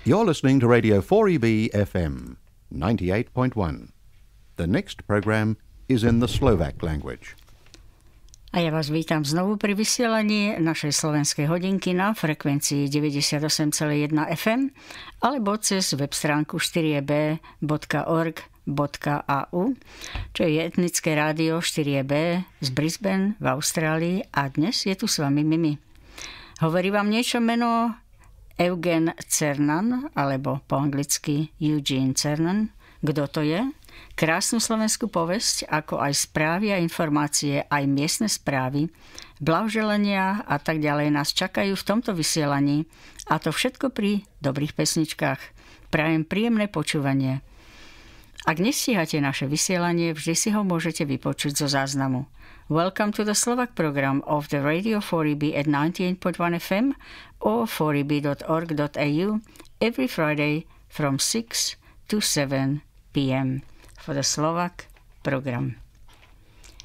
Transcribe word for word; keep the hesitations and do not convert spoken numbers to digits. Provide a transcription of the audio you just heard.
You're listening to Radio four E B F M ninety-eight point one. The next program is in the Slovak language. A ja vás vítam znovu pri vysielaní našej slovenskej hodinky na frekvencii deväťdesiatosem celá jedna ef em alebo cez web stránku štyri e b bodka org bodka a u, čo je etnické rádio štyri e bé z Brisbane v Austrálii, a dnes je tu s vami Mimi. Hovorí vám niečo meno Eugen Cernan, alebo po anglicky Eugene Cernan? Kto to je? Krásnu slovenskú povesť, ako aj správy a informácie, aj miestne správy, blahoželania a tak ďalej nás čakajú v tomto vysielaní, a to všetko pri dobrých pesničkách. Prajem príjemné počúvanie. Ak nestíhate naše vysielanie, vždy si ho môžete vypočuť zo záznamu. Welcome to the Slovak program of the Radio four E B at ninety-eight point one F M or four e b dot org dot a u every Friday from six to seven p m for the Slovak program.